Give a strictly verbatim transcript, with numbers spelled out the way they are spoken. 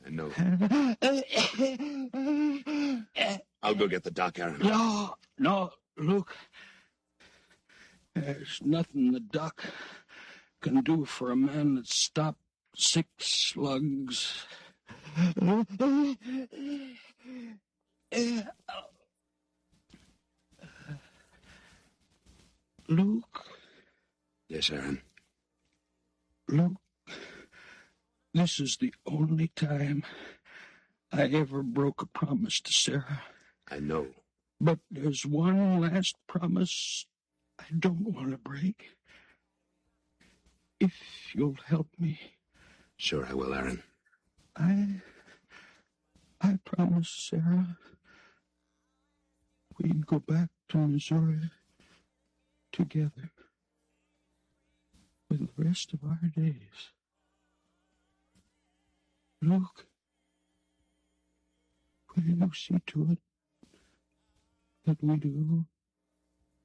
I know. I'll go get the doc, Aaron. No, no, Luke. There's nothing the doc can do for a man that's stopped six slugs. Luke? Yes, Aaron. Luke, this is the only time I ever broke a promise to Sarah. I know. But there's one last promise I don't want to break. If you'll help me. Sure I will, Aaron. I... I promise, Sarah, we'd go back to Missouri together for the rest of our days. Luke, will you see to it that we do?